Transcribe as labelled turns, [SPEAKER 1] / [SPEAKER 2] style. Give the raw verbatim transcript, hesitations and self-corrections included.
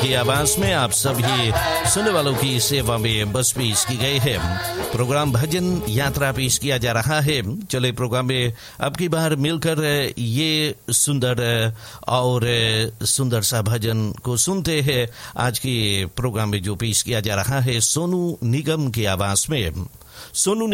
[SPEAKER 1] की आवाज में आप सभी सुनने वालों की सेवा में बस पेश की गई है। प्रोग्राम भजन यात्रा पेश किया जा रहा है। चले प्रोग्राम में अब की बार मिलकर ये सुंदर और सुंदर सा भजन को सुनते हैं। आज के प्रोग्राम में जो पेश किया जा रहा है सोनू निगम की आवाज में। सोनू